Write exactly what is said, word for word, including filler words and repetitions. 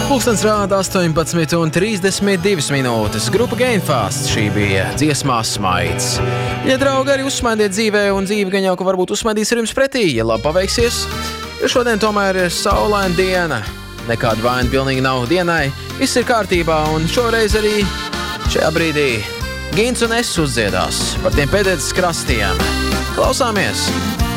Pulkstens rāda astoņpadsmit un trīsdesmit divas minūtes. Grupa Gainfast šī bija dziesmā Smaids. Ja draugi arī uzsmaidiet dzīvē, un dzīve gan jau, ka varbūt uzsmaidīs ar jums pretī, ja labi paveiksies, jo šodien tomēr ir saulaina diena. Nekāda vaina pilnīgi nav dienai, viss ir kārtībā, un šoreiz arī šajā brīdī Gins un es uzdziedās par tiem pēdējiem krastiem. Klausāmies!